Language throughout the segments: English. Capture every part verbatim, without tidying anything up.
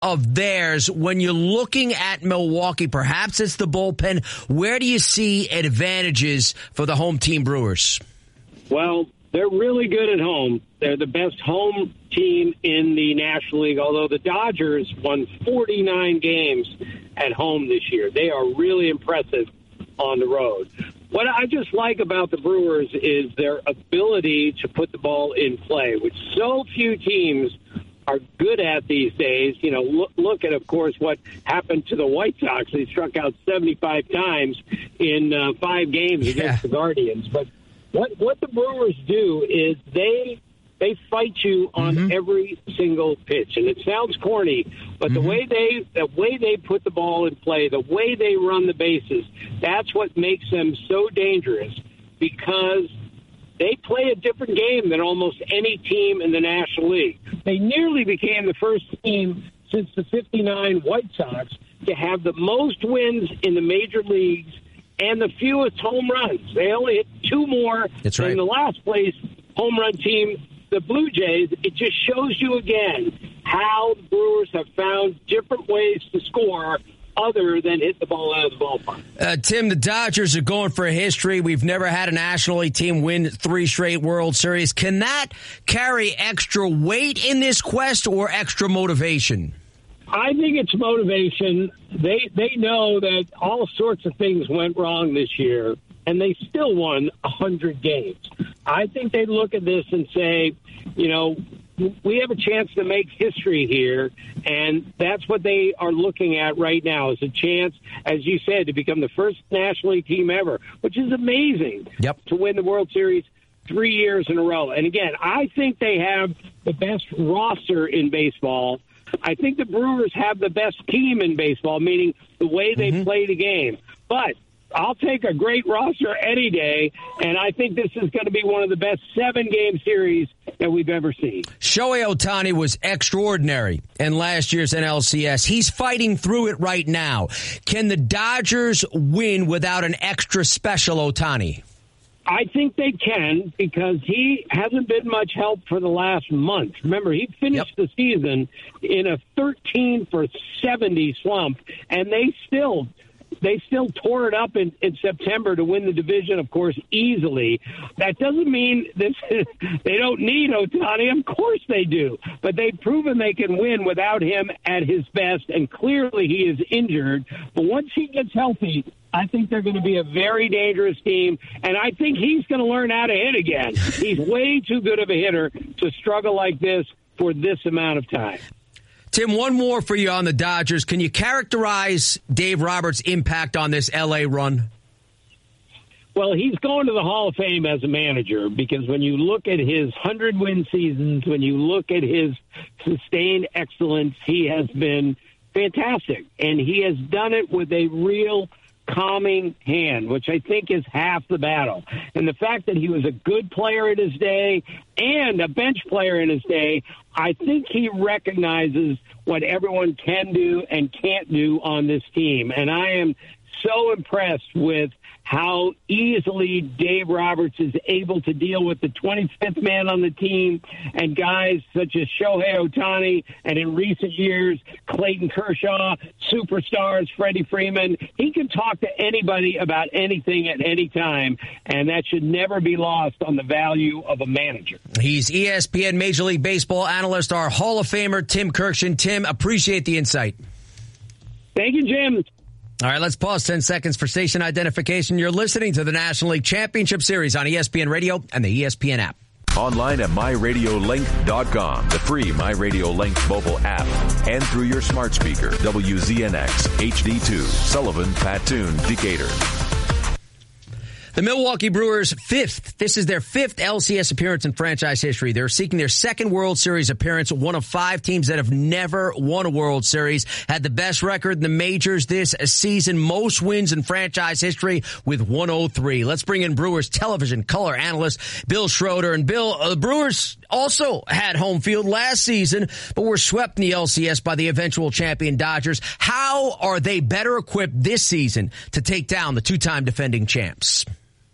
of theirs when you're looking at Milwaukee? Perhaps it's the bullpen. Where do you see advantages for the home team Brewers? Well, they're really good at home. They're the best home team in the National League, although the Dodgers won forty-nine games at home this year. They are really impressive on the road. What I just like about the Brewers is their ability to put the ball in play, which so few teams are good at these days. You know, look, look at, of course, what happened to the White Sox. They struck out seventy-five times in uh, five games against yeah. the Guardians. But what what the Brewers do is they they fight you on mm-hmm. every single pitch, and it sounds corny, but mm-hmm. the way they the way they put the ball in play, the way they run the bases, that's what makes them so dangerous, because they play a different game than almost any team in the National League. They nearly became the first team since the fifty-nine White Sox to have the most wins in the major leagues and the fewest home runs. They only hit two more That's than right. the last place home run team, the Blue Jays. It just shows you again how the Brewers have found different ways to score other than hit the ball out of the ballpark. Uh, Tim, the Dodgers are going for history. We've never had a National League team win three straight World Series. Can that carry extra weight in this quest or extra motivation? I think it's motivation. They they know that all sorts of things went wrong this year, and they still won one hundred games. I think they look at this and say, you know, we have a chance to make history here, and that's what they are looking at right now, is a chance, as you said, to become the first National League team ever, which is amazing, yep. to win the World Series three years in a row. And again, I think they have the best roster in baseball. I think the Brewers have the best team in baseball, meaning the way they mm-hmm. play the game. But I'll take a great roster any day, and I think this is going to be one of the best seven-game series that we've ever seen. Shohei Ohtani was extraordinary in last year's N L C S. He's fighting through it right now. Can the Dodgers win without an extra special Ohtani? I think they can, because he hasn't been much help for the last month. Remember, he finished yep. the season in a thirteen for seventy slump, and they still they still tore it up in, in September to win the division, of course, easily. That doesn't mean this is, they don't need Ohtani. Of course they do. But they've proven they can win without him at his best, and clearly he is injured. But once he gets healthy, I think they're going to be a very dangerous team, and I think he's going to learn how to hit again. He's way too good of a hitter to struggle like this for this amount of time. Tim, one more for you on the Dodgers. Can you characterize Dave Roberts' impact on this L A run? Well, he's going to the Hall of Fame as a manager, because when you look at his hundred-win seasons, when you look at his sustained excellence, he has been fantastic, and he has done it with a real calming hand, which I think is half the battle. And the fact that he was a good player in his day and a bench player in his day, I think he recognizes what everyone can do and can't do on this team. And I am so impressed with how easily Dave Roberts is able to deal with the twenty-fifth man on the team and guys such as Shohei Ohtani, and in recent years, Clayton Kershaw, superstars, Freddie Freeman. He can talk to anybody about anything at any time, and that should never be lost on the value of a manager. He's E S P N Major League Baseball analyst, our Hall of Famer, Tim Kurkjian. Tim, appreciate the insight. Thank you, Jim. All right, let's pause ten seconds for station identification. You're listening to the National League Championship Series on E S P N Radio and the E S P N app. Online at my radio link dot com, the free MyRadioLink mobile app, and through your smart speaker, W Z N X H D two, Sullivan, Patoon, Decatur. The Milwaukee Brewers' fifth, this is their fifth L C S appearance in franchise history. They're seeking their second World Series appearance, one of five teams that have never won a World Series, had the best record in the majors this season, most wins in franchise history with one oh three. Let's bring in Brewers television color analyst Bill Schroeder. And Bill, uh, the Brewers also had home field last season, but were swept in the L C S by the eventual champion Dodgers. How are they better equipped this season to take down the two-time defending champs?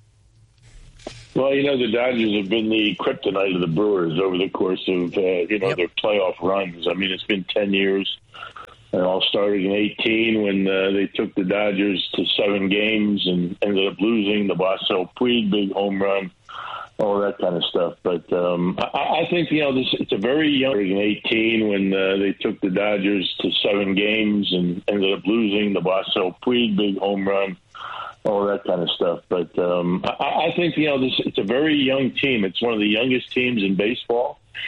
Well, you know, the Dodgers have been the kryptonite of the Brewers over the course of, uh, you know, yep. their playoff runs. I mean, it's been ten years it all started in eighteen when uh, they took the Dodgers to seven games and ended up losing. The Marcel Puig big home run, all that kind of stuff. But um, I, I think, you know, this, it's a very young in eighteen when uh, they took the Dodgers to seven games and ended up losing. The Marcel Puig big home run, all that kind of stuff. But um, I, I think, you know, this, it's a very young team. It's one of the youngest teams in baseball.